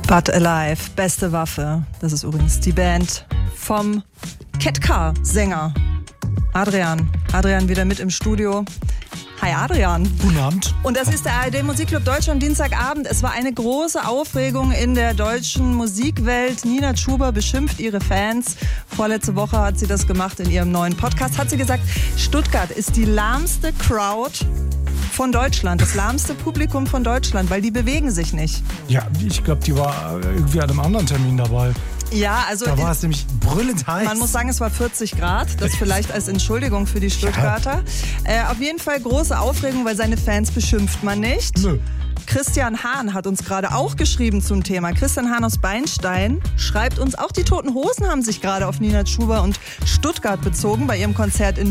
But Alive, beste Waffe. Das ist übrigens die Band vom Ketka-Sänger Adrian. Adrian wieder mit im Studio. Hi Adrian. Guten Abend. Und das ist der ARD Musikclub Deutschland Dienstagabend. Es war eine große Aufregung in der deutschen Musikwelt. Nina Chuba beschimpft ihre Fans. Vorletzte Woche hat sie das gemacht in ihrem neuen Podcast. Hat sie gesagt, Stuttgart ist die lahmste Crowd von Deutschland, das lahmste Publikum von Deutschland, weil die bewegen sich nicht. Ja, ich glaube, die war irgendwie an einem anderen Termin dabei. Ja, also da war es nämlich brüllend heiß. Man muss sagen, es war 40 Grad. Das vielleicht als Entschuldigung für die Stuttgarter. Ja. Auf jeden Fall große Aufregung, weil seine Fans beschimpft man nicht. Nö. Christian Hahn hat uns gerade auch geschrieben zum Thema. Christian Hahn aus Beinstein schreibt uns, auch die Toten Hosen haben sich gerade auf Nina Chuba und Stuttgart bezogen bei ihrem Konzert in